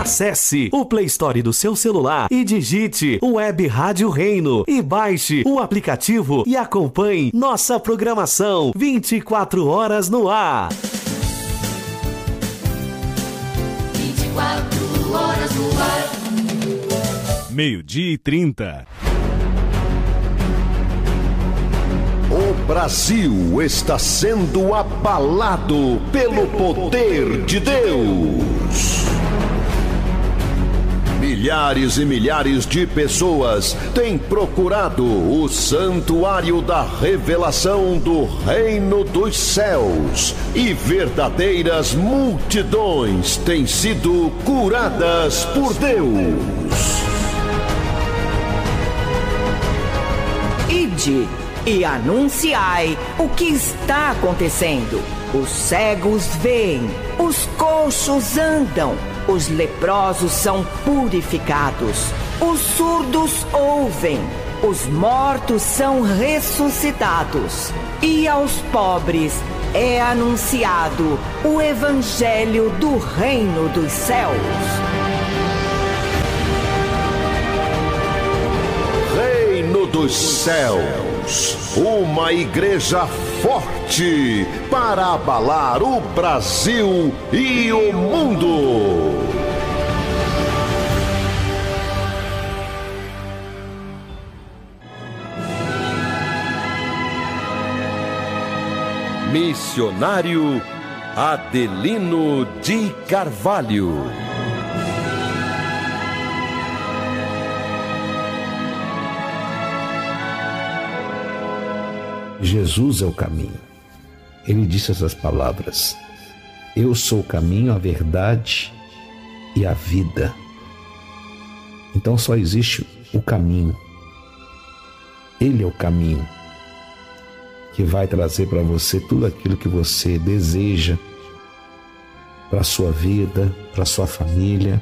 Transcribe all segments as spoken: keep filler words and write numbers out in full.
Acesse o Play Store do seu celular e digite Web Rádio Reino e baixe o aplicativo e acompanhe nossa programação vinte e quatro horas no ar. vinte e quatro horas no ar. Meio-dia e trinta. O Brasil está sendo abalado pelo poder de Deus. Milhares e milhares de pessoas têm procurado o santuário da revelação do Reino dos Céus e verdadeiras multidões têm sido curadas por Deus. Ide e anunciai o que está acontecendo. Os cegos veem, os coxos andam, os leprosos são purificados, os surdos ouvem, os mortos são ressuscitados, e aos pobres é anunciado o Evangelho do Reino dos Céus. Reino dos Céus, uma igreja forte para abalar o Brasil e o mundo. Missionário Adelino de Carvalho. Jesus é o caminho. Ele disse essas palavras: eu sou o caminho, a verdade e a vida. Então só existe o caminho. Ele é o caminho que vai trazer para você tudo aquilo que você deseja para a sua vida, para a sua família,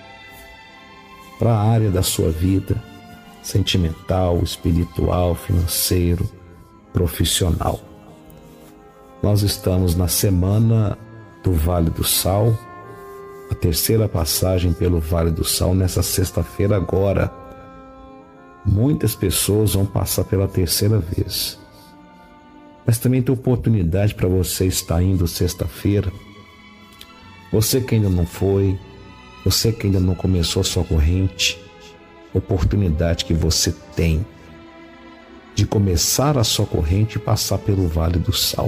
para a área da sua vida, sentimental, espiritual, financeiro, profissional. Nós estamos na semana do Vale do Sal, a terceira passagem pelo Vale do Sal nessa sexta-feira agora. Muitas pessoas vão passar pela terceira vez. Mas também tem oportunidade para você estar indo sexta-feira. Você que ainda não foi, você que ainda não começou a sua corrente, oportunidade que você tem de começar a sua corrente e passar pelo Vale do Sal.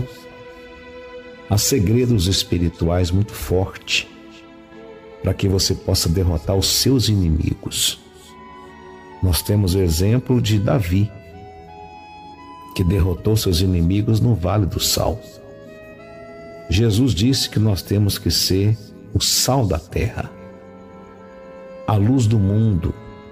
Há segredos espirituais muito fortes para que você possa derrotar os seus inimigos. Nós temos o exemplo de Davi, que derrotou seus inimigos no Vale do Sal. Jesus disse que nós temos que ser o sal da terra, a luz do mundo.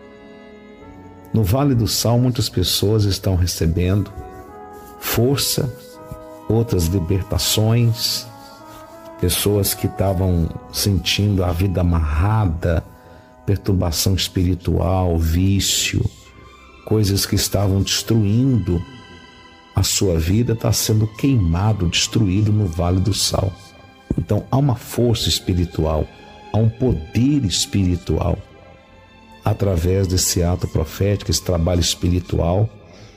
No Vale do Sal, muitas pessoas estão recebendo força, outras libertações, pessoas que estavam sentindo a vida amarrada, perturbação espiritual, vício, coisas que estavam destruindo a sua vida, está sendo queimado, destruído no Vale do Sal. Então há uma força espiritual, há um poder espiritual através desse ato profético, esse trabalho espiritual.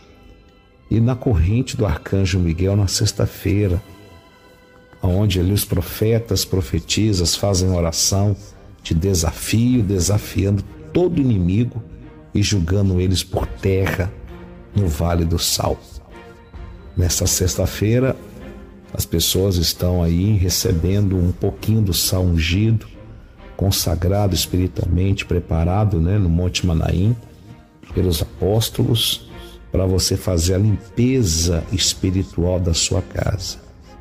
E na corrente do Arcanjo Miguel, na sexta-feira, onde ali os profetas, profetisas fazem oração de desafio, desafiando todo inimigo e julgando eles por terra no Vale do Sal. Nessa sexta-feira, as pessoas estão aí recebendo um pouquinho do sal ungido, consagrado espiritualmente, preparado, né, no Monte Manaim, pelos apóstolos, para você fazer a limpeza espiritual da sua casa.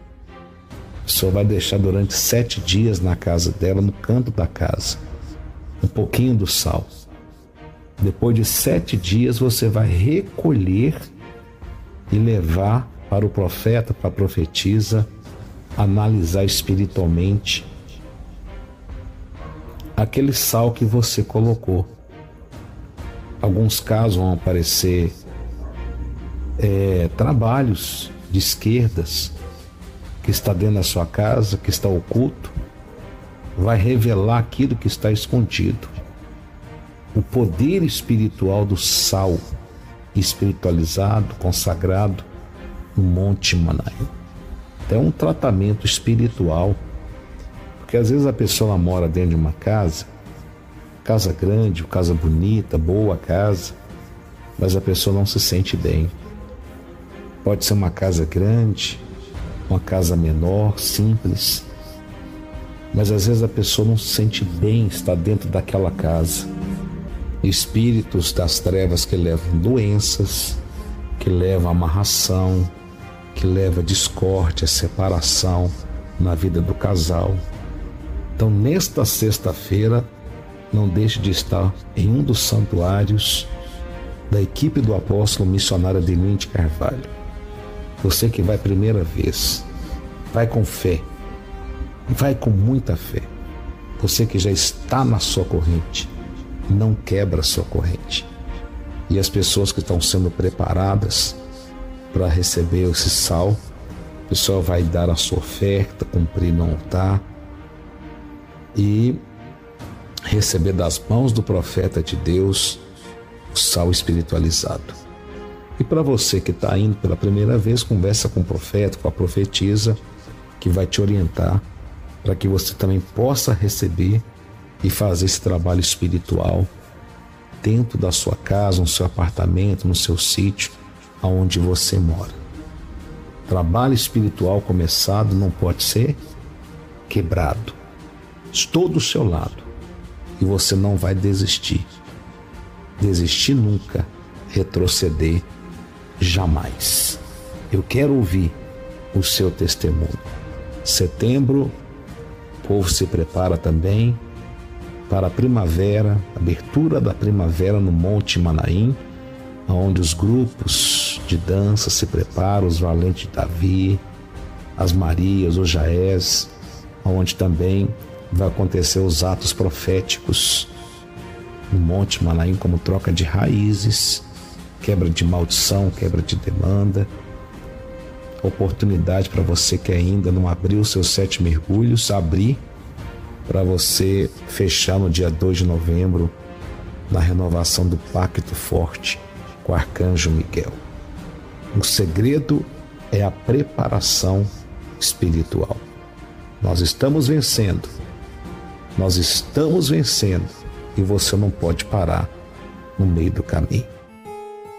A pessoa vai deixar durante sete dias na casa dela, no canto da casa, um pouquinho do sal. Depois de sete dias você vai recolher e levar para o profeta, para a profetisa, analisar espiritualmente aquele sal que você colocou. Alguns casos vão aparecer é, trabalhos de esquerdas que está dentro da sua casa, que está oculto, vai revelar aquilo que está escondido. O poder espiritual do sal espiritualizado, consagrado no Monte Manaim. É um tratamento espiritual, porque às vezes a pessoa ela mora dentro de uma casa, casa grande, casa bonita, boa casa, mas a pessoa não se sente bem. Pode ser uma casa grande, uma casa menor, simples, mas às vezes a pessoa não se sente bem estar dentro daquela casa. Espíritos das trevas que levam doenças, que levam amarração, que levam discórdia, separação na vida do casal. Então, nesta sexta-feira, não deixe de estar em um dos santuários da equipe do apóstolo missionário Adelino de Carvalho. Você que vai primeira vez, vai com fé, vai com muita fé. Você que já está na sua corrente, não quebra a sua corrente. E as pessoas que estão sendo preparadas para receber esse sal, a pessoa vai dar a sua oferta, cumprir no altar e receber das mãos do profeta de Deus o sal espiritualizado. E para você que está indo pela primeira vez, conversa com o profeta, com a profetisa, que vai te orientar para que você também possa receber e fazer esse trabalho espiritual dentro da sua casa, no seu apartamento, no seu sítio, aonde você mora. Trabalho espiritual começado não pode ser quebrado. Estou do seu lado e você não vai desistir. Desistir nunca, retroceder jamais. Eu quero ouvir o seu testemunho. Setembro, o povo se prepara também para a primavera, abertura da primavera no Monte Manaim, onde os grupos de dança se preparam, os Valentes de Davi, as Marias, os Jaés, onde também vai acontecer os atos proféticos no Monte Manaim, como troca de raízes, quebra de maldição, quebra de demanda. Oportunidade para você que ainda não abriu os seus sete mergulhos, abrir para você fechar no dia dois de novembro, na renovação do Pacto Forte com o Arcanjo Miguel. O segredo é a preparação espiritual. Nós estamos vencendo, nós estamos vencendo e você não pode parar no meio do caminho.